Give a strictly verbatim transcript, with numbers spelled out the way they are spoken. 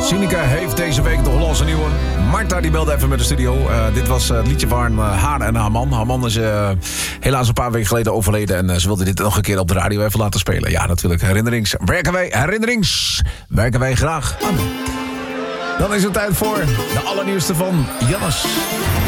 Sinica heeft deze week de Hollandse nieuwe. Marta die belde even met de studio. Uh, dit was uh, het liedje van uh, haar en haar man. Haar man is uh, helaas een paar weken geleden overleden. En uh, ze wilde dit nog een keer op de radio even laten spelen. Ja, natuurlijk. Herinnerings. Werken wij, herinnerings. Werken wij graag aan. Dan is het tijd voor de allernieuwste van Jannes.